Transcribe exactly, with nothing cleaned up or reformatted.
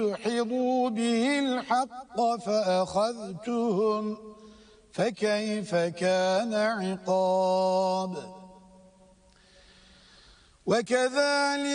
ليدحضوا به الحق فأخذتهم فكيف كان عقاب. وكذلك